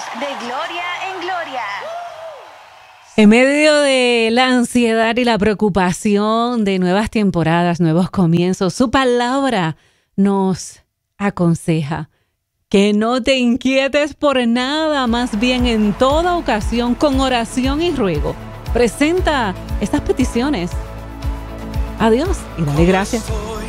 de Gloria en Gloria. En medio de la ansiedad y la preocupación de nuevas temporadas, nuevos comienzos, su palabra nos aconseja que no te inquietes por nada, más bien en toda ocasión, con oración y ruego, presenta estas peticiones a Dios y dale gracias.